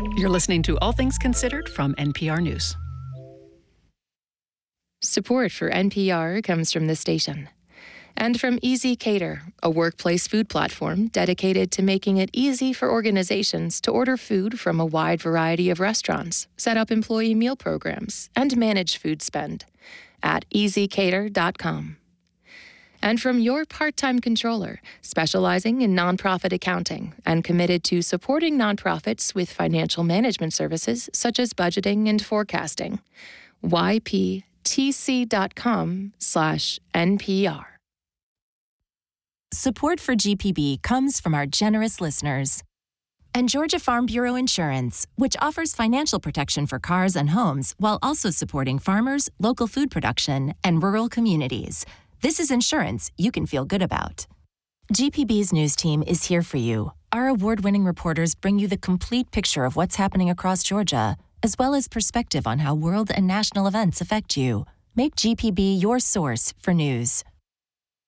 You're listening to All Things Considered from NPR News. Support for NPR comes from the station. And from ezCater, a workplace food platform dedicated to making it easy for organizations to order food from a wide variety of restaurants, set up employee meal programs, and manage food spend at ezCater.com. And from your part-time controller, specializing in nonprofit accounting and committed to supporting nonprofits with financial management services such as budgeting and forecasting. yptc.com/NPR. Support for GPB comes from our generous listeners. And Georgia Farm Bureau Insurance, which offers financial protection for cars and homes while also supporting farmers, local food production, and rural communities. This is insurance you can feel good about. GPB's news team is here for you. Our award-winning reporters bring you the complete picture of what's happening across Georgia, as well as perspective on how world and national events affect you. Make GPB your source for news.